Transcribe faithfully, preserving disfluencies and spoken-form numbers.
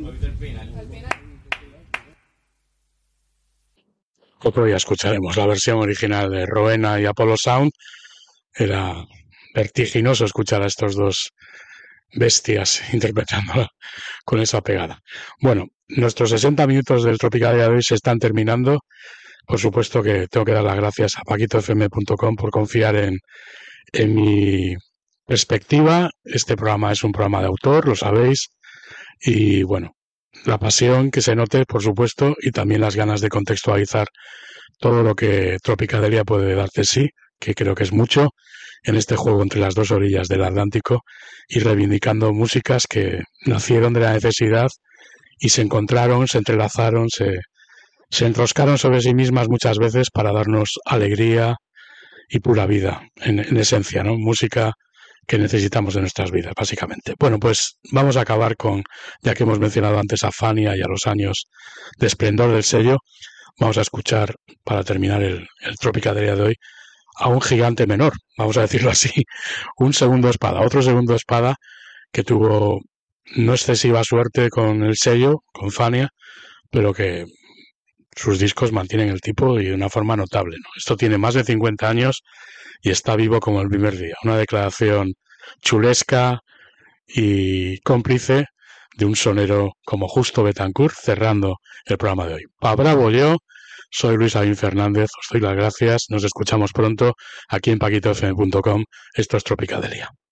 Otro día escucharemos la versión original de Rowena y Apollo Sound. Era vertiginoso escuchar a estos dos bestias interpretándola con esa pegada. Bueno, nuestros sesenta minutos del Tropicália de hoy se están terminando. Por supuesto que tengo que dar las gracias a paquito f m punto com por confiar en, en mi perspectiva. Este programa es un programa de autor, lo sabéis, y bueno, la pasión que se note, por supuesto, y también las ganas de contextualizar todo lo que Tropicália puede dar de sí, que creo que es mucho, en este juego entre las dos orillas del Atlántico y reivindicando músicas que nacieron de la necesidad y se encontraron, se entrelazaron, se, se enroscaron sobre sí mismas muchas veces para darnos alegría y pura vida, en, en esencia, ¿no? Música que necesitamos en nuestras vidas, básicamente. Bueno, pues vamos a acabar con, ya que hemos mencionado antes a Fania y a los años de esplendor del sello, vamos a escuchar, para terminar el, el Tropicália de hoy, a un gigante menor, vamos a decirlo así, un segundo espada, otro segundo espada que tuvo no excesiva suerte con el sello, con Fania, pero que sus discos mantienen el tipo y de una forma notable, ¿no? Esto tiene más de cincuenta años y está vivo como el primer día. Una declaración chulesca y cómplice de un sonero como Justo Betancourt, cerrando el programa de hoy. Pa' bravo yo, soy Luis Avín Fernández, os doy las gracias, nos escuchamos pronto aquí en paquito f m punto com. Esto es Tropicália.